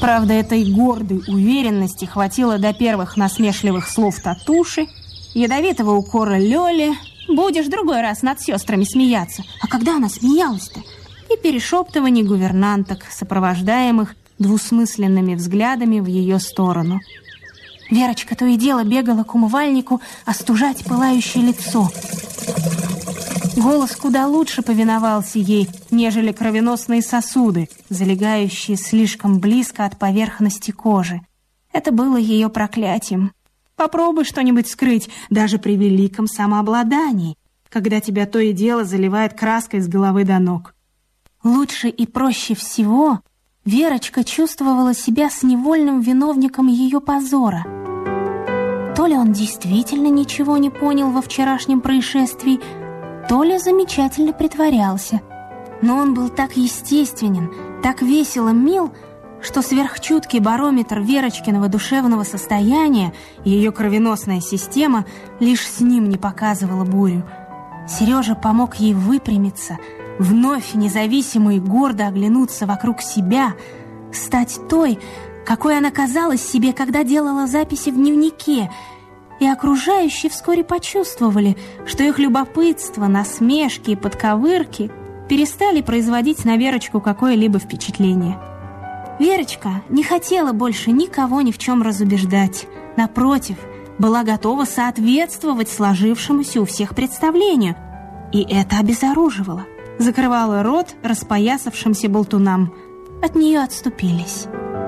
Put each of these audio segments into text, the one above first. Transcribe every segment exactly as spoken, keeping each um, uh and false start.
Правда, этой гордой уверенности хватило до первых насмешливых слов Татуши, ядовитого укора Лёли. Будешь другой раз над сестрами смеяться. А когда она смеялась-то? И перешептываний гувернанток, сопровождаемых двусмысленными взглядами в ее сторону. Верочка то и дело бегала к умывальнику остужать пылающее лицо. Голос куда лучше повиновался ей, нежели кровеносные сосуды, залегающие слишком близко от поверхности кожи. Это было ее проклятием. Попробуй что-нибудь скрыть, даже при великом самообладании, когда тебя то и дело заливает краской с головы до ног. Лучше и проще всего Верочка чувствовала себя с невольным виновником ее позора. То ли он действительно ничего не понял во вчерашнем происшествии, то ли замечательно притворялся. Но он был так естественен, так весело мил, что сверхчуткий барометр Верочкиного душевного состояния и ее кровеносная система лишь с ним не показывала бурю. Сережа помог ей выпрямиться, вновь независимо и гордо оглянуться вокруг себя, стать той, какой она казалась себе, когда делала записи в дневнике, и окружающие вскоре почувствовали, что их любопытство, насмешки и подковырки перестали производить на Верочку какое-либо впечатление. Верочка не хотела больше никого ни в чем разубеждать. Напротив, была готова соответствовать сложившемуся у всех представлению. И это обезоруживало. Закрывала рот распоясавшимся болтунам. От нее отступились.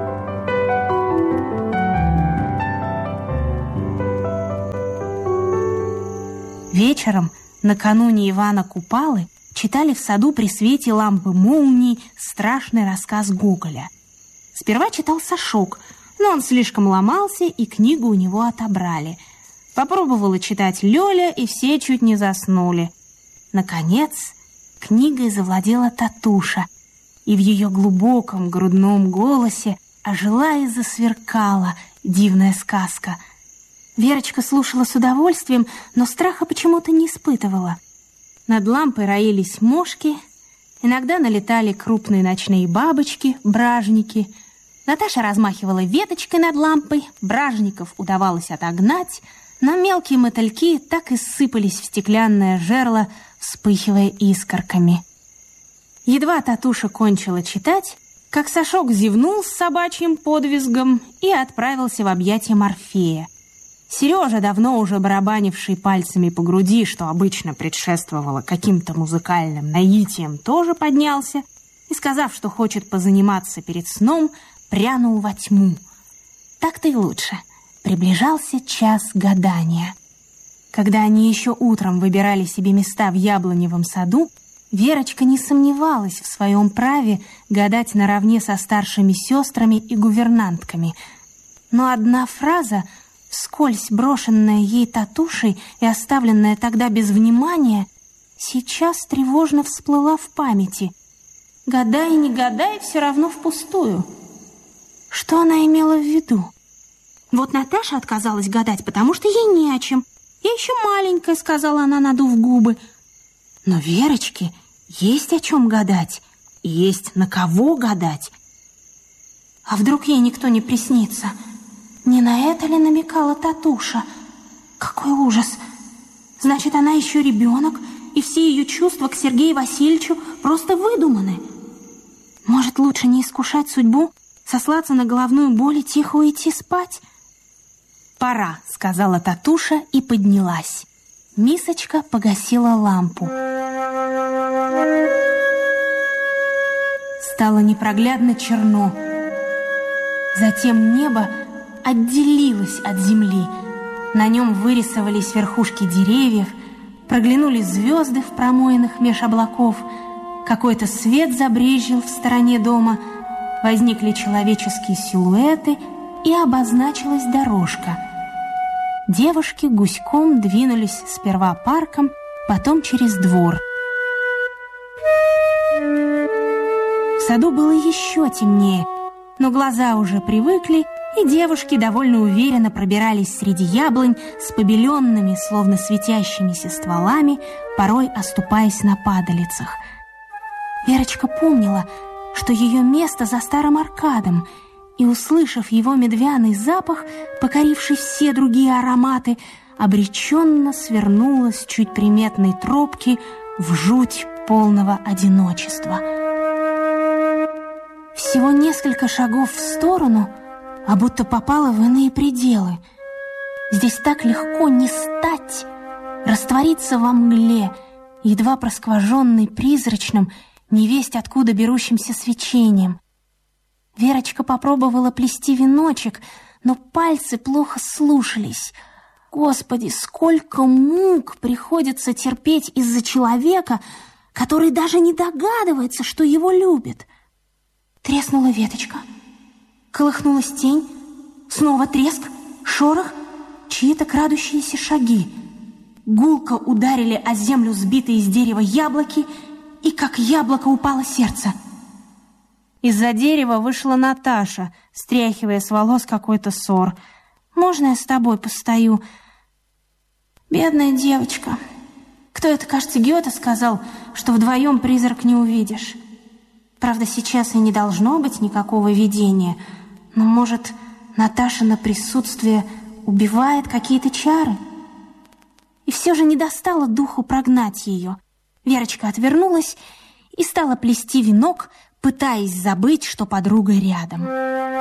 Вечером, накануне Ивана Купалы, читали в саду при свете лампы молнии страшный рассказ Гоголя. Сперва читал Сашок, но он слишком ломался, и книгу у него отобрали. Попробовала читать Лёля, и все чуть не заснули. Наконец, книгой завладела Татуша, и в ее глубоком грудном голосе ожила и засверкала дивная сказка. Верочка слушала с удовольствием, но страха почему-то не испытывала. Над лампой роились мошки, иногда налетали крупные ночные бабочки, бражники. Наташа размахивала веточкой над лампой, бражников удавалось отогнать, но мелкие мотыльки так и сыпались в стеклянное жерло, вспыхивая искорками. Едва Татуша кончила читать, как Сашок зевнул с собачьим подвизгом и отправился в объятия Морфея. Сережа, давно уже барабанивший пальцами по груди, что обычно предшествовало каким-то музыкальным наитием, тоже поднялся и, сказав, что хочет позаниматься перед сном, прянул во тьму. Так-то и лучше. Приближался час гадания. Когда они еще утром выбирали себе места в яблоневом саду, Верочка не сомневалась в своем праве гадать наравне со старшими сестрами и гувернантками. Но одна фраза, вскользь брошенная ей Татушей и оставленная тогда без внимания, сейчас тревожно всплыла в памяти. Гадай, не гадай, все равно впустую. Что она имела в виду? Вот Наташа отказалась гадать, потому что ей не о чем. Я еще маленькая, сказала она, надув губы. Но Верочке есть о чем гадать, и есть на кого гадать. А вдруг ей никто не приснится? Не на это ли намекала Татуша? Какой ужас! Значит, она еще ребенок, и все ее чувства к Сергею Васильевичу просто выдуманы. Может, лучше не искушать судьбу, сослаться на головную боль и тихо уйти спать? «Пора», — сказала Татуша и поднялась. Мисочка погасила лампу. Стало непроглядно черно. Затем небо отделилось от земли. На нем вырисовались верхушки деревьев, проглянули звезды в промоинах меж облаков, какой-то свет забрезжил в стороне дома, возникли человеческие силуэты и обозначилась дорожка. Девушки гуськом двинулись сперва парком, потом через двор. В саду было еще темнее, но глаза уже привыкли, и девушки довольно уверенно пробирались среди яблонь с побеленными, словно светящимися стволами, порой оступаясь на падалицах. Верочка помнила, что ее место за старым аркадом, и, услышав его медвяный запах, покоривший все другие ароматы, обреченно свернулась с чуть приметной тропки в жуть полного одиночества. Всего несколько шагов в сторону, а будто попала в иные пределы. Здесь так легко не стать, раствориться во мгле, едва проскваженной призрачным, невесть откуда берущимся свечением. Верочка попробовала плести веночек, но пальцы плохо слушались. Господи, сколько мук приходится терпеть из-за человека, который даже не догадывается, что его любит. Треснула веточка. Колыхнулась тень. Снова треск, шорох, чьи-то крадущиеся шаги. Гулко ударили о землю сбитые из дерева яблоки, и как яблоко упало сердце. Из-за дерева вышла Наташа, стряхивая с волос какой-то сор. «Можно я с тобой постою?» Бедная девочка. Кто это, кажется, Гёте сказал, что вдвоем призрак не увидишь. Правда, сейчас и не должно быть никакого видения, но, может, Наташино присутствие убивает какие-то чары? И все же не достало духу прогнать ее. Верочка отвернулась и стала плести венок, пытаясь забыть, что подруга рядом.